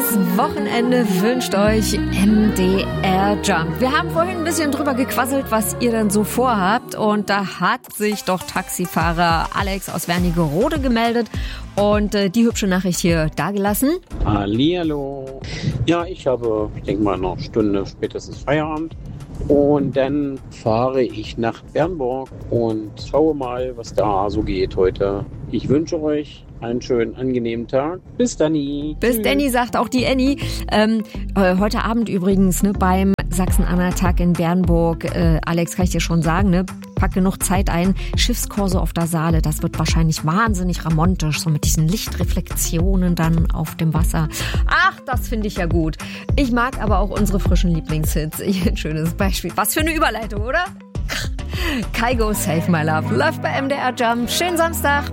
Wochenende wünscht euch MDR Jump. Wir haben vorhin ein bisschen drüber gequasselt, was ihr denn so vorhabt. Und da hat sich doch Taxifahrer Alex aus Wernigerode gemeldet und die hübsche Nachricht hier dagelassen. Hallihallo. Ja, ich denke mal, noch eine Stunde spätestens Feierabend. Und dann fahre ich nach Bernburg und schaue mal, was da so geht heute. Ich wünsche euch einen schönen, angenehmen Tag. Bis Danny. Bis Danny, sagt auch die Annie. Heute Abend übrigens beim Sachsen-Anhalt-Tag in Bernburg. Alex, kann ich dir schon sagen, pack genug Zeit ein. Schiffskurse auf der Saale, das wird wahrscheinlich wahnsinnig romantisch, so mit diesen Lichtreflexionen dann auf dem Wasser. Ach, das finde ich ja gut. Ich mag aber auch unsere frischen Lieblingshits. Ein schönes Beispiel. Was für eine Überleitung, oder? Kygo, Save My Love. Läuft bei MDR Jump. Schönen Samstag.